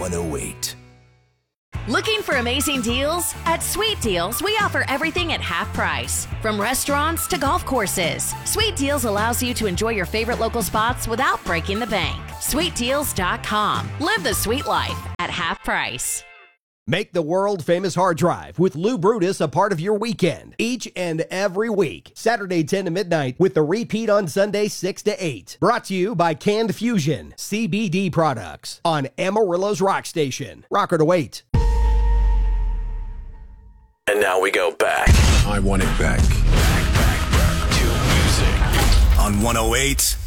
108. Looking for amazing deals? At Sweet Deals, we offer everything at half price. From restaurants to golf courses, Sweet Deals allows you to enjoy your favorite local spots without breaking the bank. SweetDeals.com. Live the sweet life at half price. Make the world-famous hard drive with Lou Brutus a part of your weekend, each and every week. Saturday 10 to midnight with the repeat on Sunday 6 to 8. Brought to you by Canned Fusion, CBD products on Amarillo's Rock Station. Rocker to wait. And now we go back. I want it back. Back to music. On 108